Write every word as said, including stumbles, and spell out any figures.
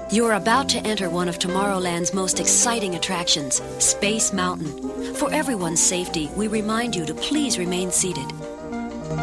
You are about to enter one of Tomorrowland's most exciting attractions, Space Mountain. For everyone's safety, we remind you to please remain seated.